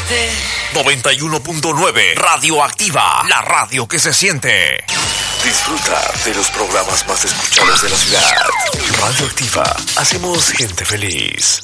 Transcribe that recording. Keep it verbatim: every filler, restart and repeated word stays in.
siente. noventa y uno punto nueve Radioactiva, la radio que se siente. Disfruta de los programas más escuchados de la ciudad. Radioactiva, hacemos gente feliz.